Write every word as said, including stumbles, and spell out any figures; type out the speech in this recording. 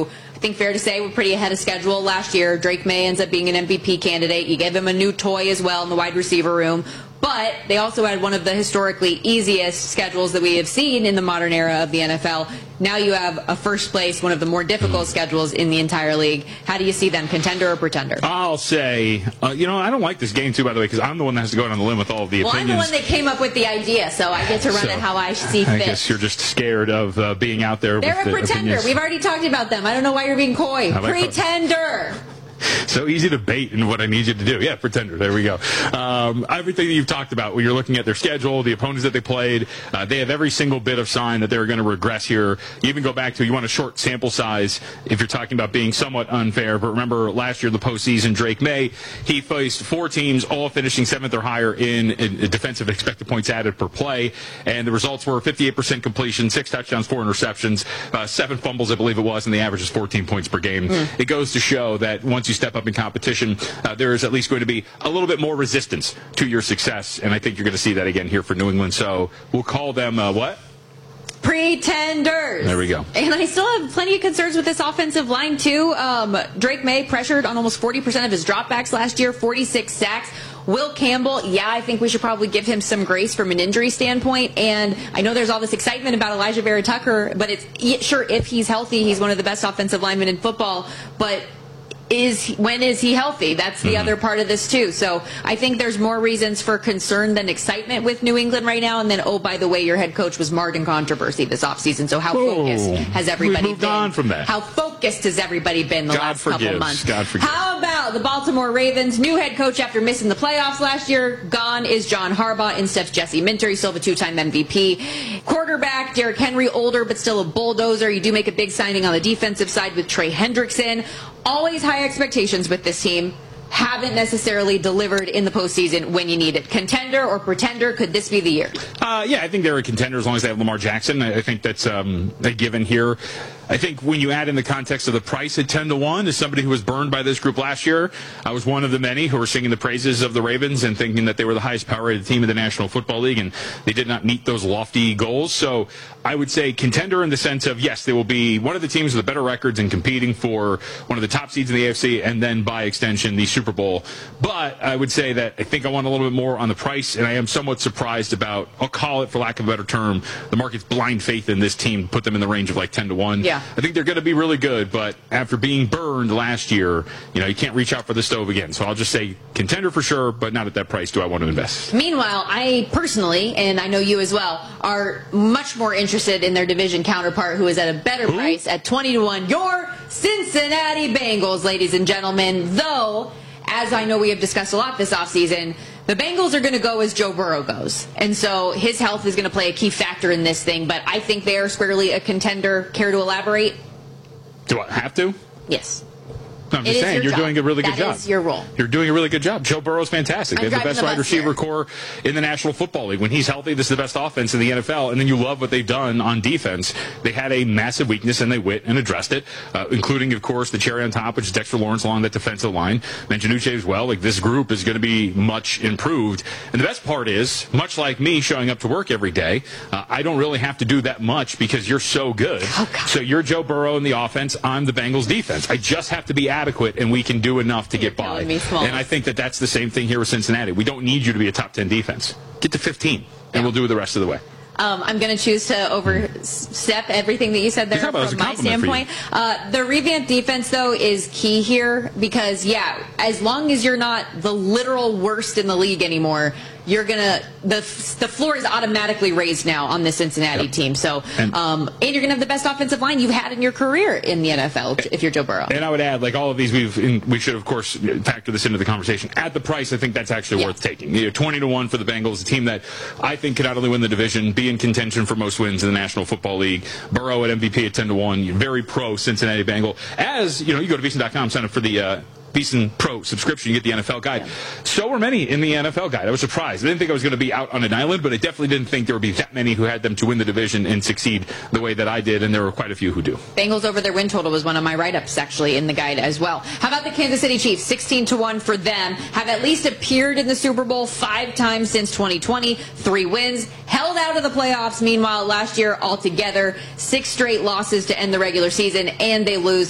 who I think fair to say we're pretty ahead of schedule last year. Drake May ends up being an M V P candidate. You gave him a new toy as well in the wide receiver room. But they also had one of the historically easiest schedules that we have seen in the modern era of the N F L. Now you have a first place, one of the more difficult schedules in the entire league. How do you see them, contender or pretender? I'll say, uh, you know, I don't like this game, too, by the way, because I'm the one that has to go out on the limb with all of the well, opinions. Well, I'm the one that came up with the idea, so I get to run so, it how I see I fit. I guess you're just scared of uh, being out there They're with a the pretender. opinions. We've already talked about them. I don't know why you're being coy. Pretender. So easy to bait in what I need you to do. Yeah, pretender. There we go. Um, everything that you've talked about, when you're looking at their schedule, the opponents that they played, uh, they have every single bit of sign that they're going to regress here. You even go back to, you want a short sample size if you're talking about being somewhat unfair. But remember, last year, the postseason, Drake May, he faced four teams, all finishing seventh or higher in, in defensive expected points added per play. And the results were fifty-eight percent completion, six touchdowns, four interceptions, uh, seven fumbles, I believe it was, and the average is fourteen points per game. Mm. It goes to show that once you step up in competition, uh, there is at least going to be a little bit more resistance to your success, and I think you're going to see that again here for New England. So we'll call them uh, what? Pretenders. There we go. And I still have plenty of concerns with this offensive line, too. Um, Drake May pressured on almost forty percent of his dropbacks last year, forty-six sacks. Will Campbell, yeah, I think we should probably give him some grace from an injury standpoint. And I know there's all this excitement about Elijah Vera Tucker, but it's sure, if he's healthy, he's one of the best offensive linemen in football. But Is when is he healthy? That's the mm-hmm. other part of this, too. So I think there's more reasons for concern than excitement with New England right now. And then, oh, by the way, your head coach was marred in controversy this offseason. So how Whoa. focused has everybody we moved been? on from that. How focused has everybody been the God last forgives. couple months? God forgives. How about the Baltimore Ravens? New head coach after missing the playoffs last year. Gone is John Harbaugh. In steps Jesse Minter. He's still have a two-time M V P. Quarterback, Derrick Henry, older but still a bulldozer. You do make a big signing on the defensive side with Trey Hendrickson. Always high expectations with this team. Haven't necessarily delivered in the postseason when you need it. Contender or pretender, could this be the year? Uh, yeah, I think they're a contender as long as they have Lamar Jackson. I, I think that's um, a given here. I think when you add in the context of the price at ten to one, as somebody who was burned by this group last year, I was one of the many who were singing the praises of the Ravens and thinking that they were the highest power-rated team in the National Football League, and they did not meet those lofty goals. So I would say contender in the sense of, yes, they will be one of the teams with the better records and competing for one of the top seeds in the A F C, and then by extension the Super Bowl. But I would say that I think I want a little bit more on the price, and I am somewhat surprised about, I'll call it for lack of a better term, the market's blind faith in this team, put them in the range of like ten to one. Yeah. I think they're going to be really good, but after being burned last year, you know, you can't reach out for the stove again. So I'll just say contender for sure, but not at that price do I want to invest. Meanwhile, I personally, and I know you as well, are much more interested in their division counterpart, who is at a better Who? price at twenty to one. Your Cincinnati Bengals, ladies and gentlemen. Though, as I know we have discussed a lot this offseason, the Bengals are going to go as Joe Burrow goes. And so his health is going to play a key factor in this thing. But I think they are squarely a contender. Care to elaborate? Do I have to? Yes. No, I'm It just is saying, your you're job. doing a really good That job. is your role. You're doing a really good job. Joe Burrow's fantastic. I'm They have the driving best the wide bus receiver here. core in the National Football League. When he's healthy, this is the best offense in the N F L. And then you love what they've done on defense. They had a massive weakness, and they went and addressed it, uh, including, of course, the cherry on top, which is Dexter Lawrence along that defensive line. Mangianucci as well. Like, this group is going to be much improved. And the best part is, much like me showing up to work every day, uh, I don't really have to do that much because you're so good. Oh, God. So you're Joe Burrow in the offense. I'm the Bengals defense. I just have to be adequate, and we can do enough to get by. Me small. And I think that that's the same thing here with Cincinnati. We don't need you to be a top ten defense. Get to fifteen, and Yeah. we'll do it the rest of the way. Um, I'm going to choose to overstep everything that you said there You talk about it as from a my compliment for standpoint. Uh, the revamped defense, though, is key here because, yeah, as long as you're not the literal worst in the league anymore, you're going to – the the floor is automatically raised now on the Cincinnati Yep. team. So, And- um, and you're going to have the best offensive line you've had in your career in the N F L if you're Joe Burrow. And I would add, like all of these, we've in, we should, of course, factor this into the conversation. At the price, I think that's actually Yeah. worth taking. You know, twenty to one for the Bengals, a team that I think could not only win the division, be in contention for most wins in the National Football League. Burrow at M V P at ten to one. Very pro Cincinnati Bengal. As, you know, you go to V S I N dot com, sign up for the uh, V S I N Pro subscription, you get the N F L guide. Yeah. So were many in the N F L guide. I was surprised. I didn't think I was going to be out on an island, but I definitely didn't think there would be that many who had them to win the division and succeed the way that I did, and there were quite a few who do. Bengals over their win total was one of my write-ups, actually, in the guide as well. How about the Kansas City Chiefs? sixteen to one for them. Have at least appeared in the Super Bowl five times since twenty twenty. Three wins. Held out of the playoffs, meanwhile, last year altogether. Six straight losses to end the regular season, and they lose